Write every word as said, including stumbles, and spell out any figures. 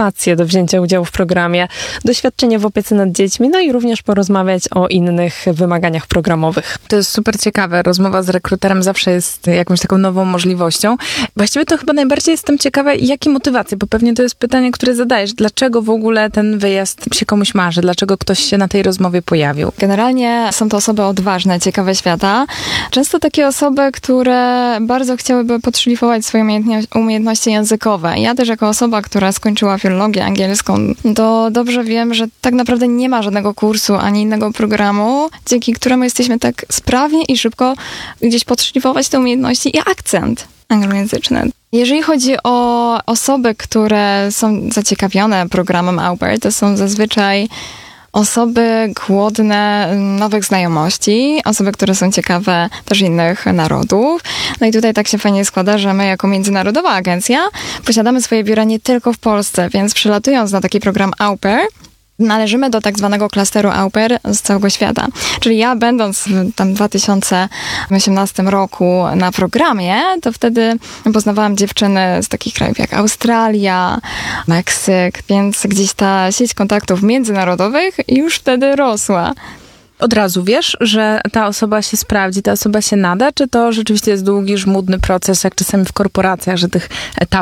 motywację do wzięcia udziału w programie, doświadczenie w opiece nad dziećmi, no i również porozmawiać o innych wymaganiach programowych. To jest super ciekawe. Rozmowa z rekruterem zawsze jest jakąś taką nową możliwością. Właściwie to chyba najbardziej jestem ciekawa, jakie motywacje, bo pewnie to jest pytanie, które zadajesz. Dlaczego w ogóle ten wyjazd się komuś marzy? Dlaczego ktoś się na tej rozmowie pojawił? Generalnie są to osoby odważne, ciekawe świata. Często takie osoby, które bardzo chciałyby podszlifować swoje umiejętności, umiejętności językowe. Ja też jako osoba, która skończyła filologię angielską, to dobrze wiem, że tak naprawdę nie ma żadnego kursu ani innego programu, dzięki któremu jesteśmy tak sprawnie i szybko gdzieś podszlifować te umiejętności i akcent anglojęzyczny. Jeżeli chodzi o osoby, które są zaciekawione programem Au Pair, to są zazwyczaj osoby głodne nowych znajomości, osoby, które są ciekawe też innych narodów. No i tutaj tak się fajnie składa, że my jako międzynarodowa agencja posiadamy swoje biura nie tylko w Polsce, więc przylatując na taki program Au Pair, należymy do tak zwanego klasteru Au Pair z całego świata. Czyli ja będąc w tam dwa tysiące osiemnastym roku na programie, to wtedy poznawałam dziewczyny z takich krajów jak Australia, Meksyk, więc gdzieś ta sieć kontaktów międzynarodowych już wtedy rosła. Od razu wiesz, że ta osoba się sprawdzi, ta osoba się nada, czy to rzeczywiście jest długi, żmudny proces, jak czasami w korporacjach, że tych etapów